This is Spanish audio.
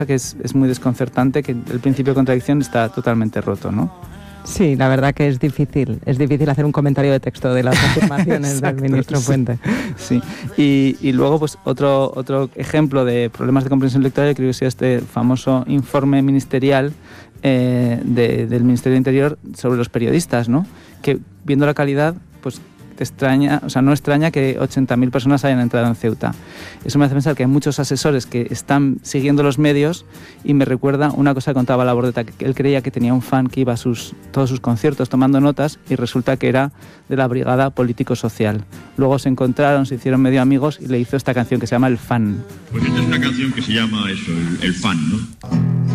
que es muy desconcertante, que el principio de contradicción está totalmente roto, ¿no? Sí, la verdad que es difícil hacer un comentario de texto de las afirmaciones del ministro Puente. Sí. Y luego, pues otro ejemplo de problemas de comprensión lectora, creo que es este famoso informe ministerial del Ministerio de Interior sobre los periodistas, ¿no? Que viendo la calidad, pues no extraña que 80.000 personas hayan entrado en Ceuta. Eso me hace pensar que hay muchos asesores que están siguiendo los medios, y me recuerda una cosa que contaba Labordeta, que él creía que tenía un fan que iba a todos sus conciertos tomando notas, y resulta que era de la Brigada Político-Social. Luego se encontraron, se hicieron medio amigos, y le hizo esta canción que se llama El Fan. Pues esta es una canción que se llama eso, El Fan, ¿no?